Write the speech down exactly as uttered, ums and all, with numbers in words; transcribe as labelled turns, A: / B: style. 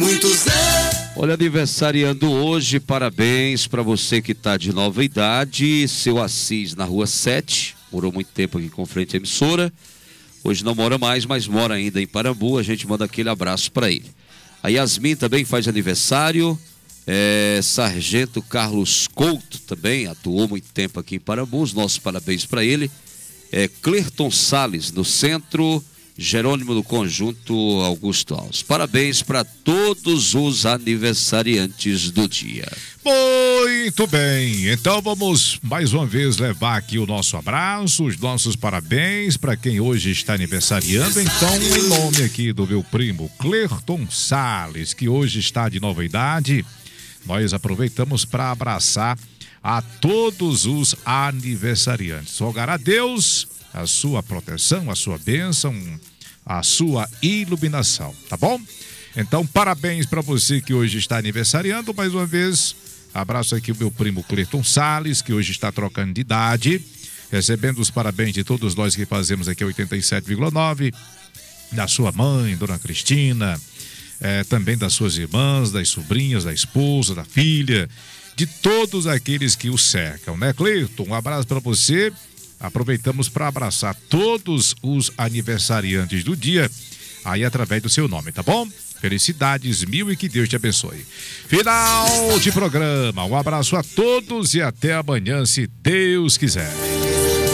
A: muitos anos.
B: Olha, aniversariando hoje, parabéns para você que está de nova idade, seu Assis na Rua sete, morou muito tempo aqui com frente à emissora, hoje não mora mais, mas mora ainda em Parambu, a gente manda aquele abraço para ele. A Yasmin também faz aniversário, é, Sargento Carlos Couto também atuou muito tempo aqui em Parambu, os nossos parabéns para ele. É, Clerton Salles no centro, Jerônimo do Conjunto Augusto Alves. Parabéns para todos os aniversariantes do dia.
C: Muito bem, então vamos mais uma vez levar aqui o nosso abraço, os nossos parabéns para quem hoje está aniversariando. Então, em nome aqui do meu primo Clerton Salles, que hoje está de nova idade, nós aproveitamos para abraçar a todos os aniversariantes. Rogar a Deus a sua proteção, a sua bênção, a sua iluminação, tá bom? Então, parabéns para você que hoje está aniversariando. Mais uma vez, abraço aqui o meu primo Clerton Salles, que hoje está trocando de idade, recebendo os parabéns de todos nós que fazemos aqui oitenta e sete vírgula nove, da sua mãe, Dona Cristina, é, também das suas irmãs, das sobrinhas, da esposa, da filha, de todos aqueles que o cercam, né, Clerton? Um abraço para você. Aproveitamos para abraçar todos os aniversariantes do dia, aí através do seu nome, tá bom? Felicidades mil e que Deus te abençoe. Final de programa, um abraço a todos e até amanhã, se Deus quiser.